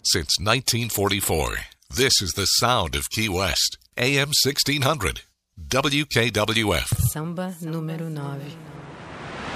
since 1944. This is the sound of Key West. AM 1600. WKWF. Samba número 9.